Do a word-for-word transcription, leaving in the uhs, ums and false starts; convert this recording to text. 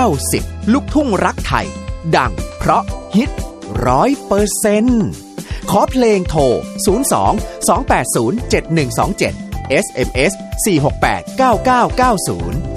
าสิบลูกทุ่งรักไทยดังเพราะฮิต ร้อยเปอร์เซ็นต์ ขอเพลงโทรศูนย์ สอง สอง แปด ศูนย์ เจ็ด หนึ่ง สอง เจ็ด เอส เอ็ม เอส สี่ หก แปด เก้า เก้า เก้า ศูนย์